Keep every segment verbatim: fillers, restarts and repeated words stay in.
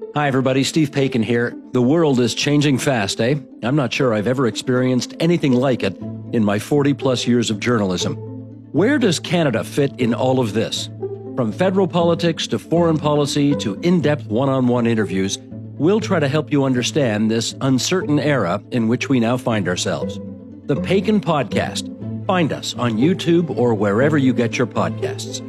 Hi, everybody. Steve Paikin here. The world is changing fast, eh? I'm not sure I've ever experienced anything like it in my forty-plus years of journalism. Where does Canada fit in all of this? From federal politics to foreign policy to in-depth one-on-one interviews, we'll try to help you understand this uncertain era in which we now find ourselves. The Paikin Podcast. Find us on YouTube or wherever you get your podcasts.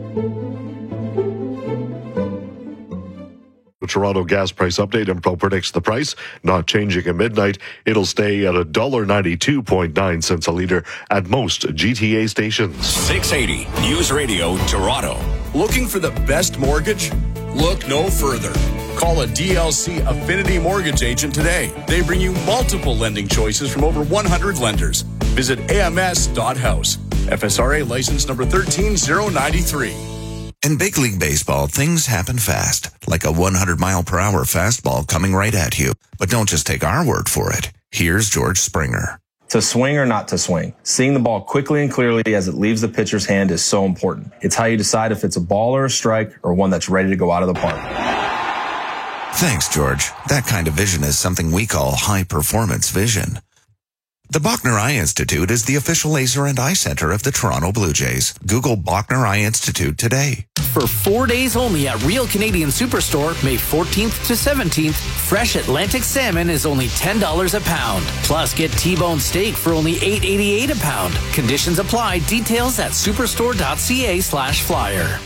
Toronto gas price update. Info predicts the price not changing at midnight. It'll stay at one dollar ninety-two point nine cents a litre at most G T A stations. six eighty News Radio Toronto. Looking for the best mortgage? Look no further. Call a D L C Affinity Mortgage agent today. They bring you multiple lending choices from over one hundred lenders. Visit A M S dot house. F S R A license number one three zero nine three. In big league baseball, things happen fast, like a one hundred mile per hour fastball coming right at you. But don't just take our word for it. Here's George Springer. To swing or not to swing, seeing the ball quickly and clearly as it leaves the pitcher's hand is so important. It's how you decide if it's a ball or a strike or one that's ready to go out of the park. Thanks, George. That kind of vision is something we call high-performance vision. The Bachner Eye Institute is the official laser and eye center of the Toronto Blue Jays. Google Bachner Eye Institute today. For four days only at Real Canadian Superstore, May fourteenth to seventeenth, fresh Atlantic salmon is only ten dollars a pound. Plus, get T-bone steak for only eight dollars and eighty-eight cents a pound. Conditions apply. Details at superstore.ca slash flyer.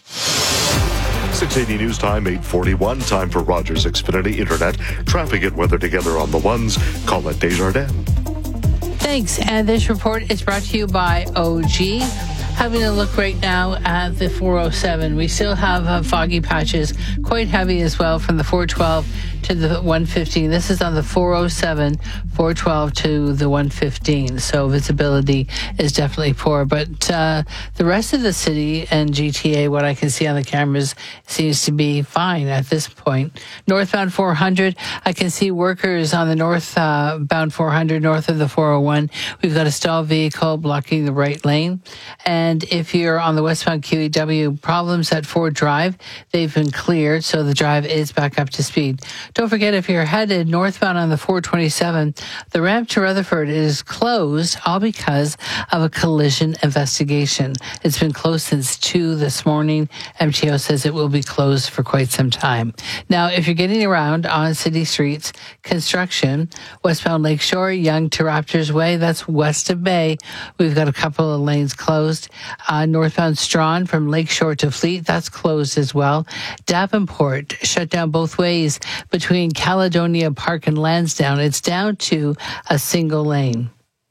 six eighty News Time, eight forty-one. Time for Rogers Xfinity Internet. Traffic and weather together on the ones. Colette Desjardins. Thanks. And this report is brought to you by O G. Having a look right now at the four oh seven. We still have uh, foggy patches, quite heavy as well, from the four twelve to the one fifteen. This is on the four oh seven, four twelve to the one fifteen. So visibility is definitely poor. But uh, the rest of the city and G T A, what I can see on the cameras, seems to be fine at this point. Northbound four hundred, I can see workers on the northbound uh, four hundred, north of the four oh one. We've got a stalled vehicle blocking the right lane. And if you're on the westbound Q E W, problems at Ford Drive, they've been cleared, so the drive is back up to speed. Don't forget, if you're headed northbound on the four twenty-seven, the ramp to Rutherford is closed, all because of a collision investigation. It's been closed since two this morning. M T O says it will be closed for quite some time. Now, if you're getting around on city streets, construction, westbound Lakeshore, Yonge to Raptors Way, that's west of Bay. We've got a couple of lanes closed. Uh, northbound Strawn from Lakeshore to Fleet, that's closed as well. Davenport shut down both ways between Caledonia Park and Lansdowne. It's down to a single lane.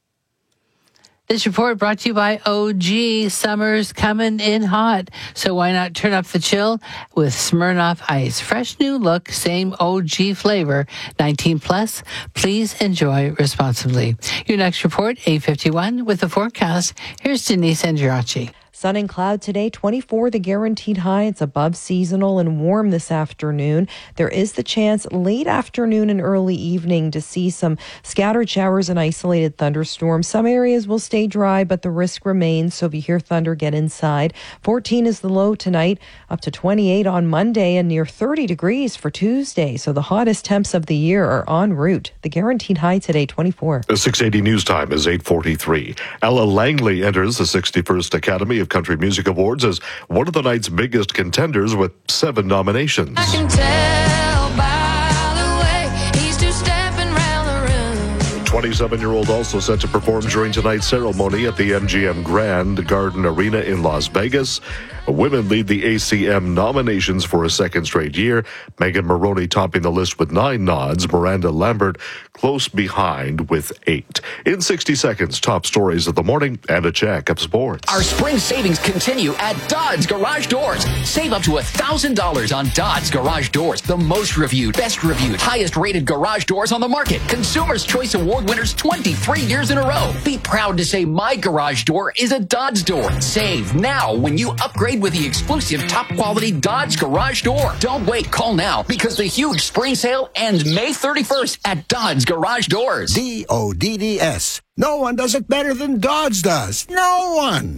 This report brought to you by O G. Summer's coming in hot, so why not turn up the chill with Smirnoff Ice? Fresh new look, same O G flavor, nineteen plus. Please enjoy responsibly. Your next report, eight fifty-one, with the forecast. Here's Denise Andriachi. Sun and cloud today, twenty-four the guaranteed high. It's above seasonal and warm this afternoon. There is the chance late afternoon and early evening to see some scattered showers and isolated thunderstorms. Some areas will stay dry, but the risk remains. So if you hear thunder, get inside. fourteen is the low tonight, up to twenty-eight on Monday and near thirty degrees for Tuesday. So the hottest temps of the year are en route. The guaranteed high today, twenty-four. The six eighty News Time is eight forty-three. Ella Langley enters the sixty-first Academy of Country Music Awards as one of the night's biggest contenders with seven nominations. I can tell by the way he's two-stepping round the room. twenty-seven-year-old also set to perform during tonight's ceremony at the M G M Grand Garden Arena in Las Vegas. Women lead the A C M nominations for a second straight year. Megan Moroney topping the list with nine nods. Miranda Lambert close behind with eight. In sixty seconds, top stories of the morning and a check of sports. Our spring savings continue at Dodds Garage Doors. Save up to one thousand dollars on Dodds Garage Doors. The most reviewed, best reviewed, highest rated garage doors on the market. Consumer's Choice Award winners twenty-three years in a row. Be proud to say my garage door is a Dodds door. Save now when you upgrade with the exclusive top quality Dodds Garage Door. Don't wait, call now because the huge spring sale ends May thirty-first at Dodds Garage Doors. D O D D S. No one does it better than Dodds does. No one.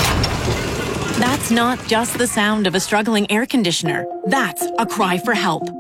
That's not just the sound of a struggling air conditioner. That's a cry for help.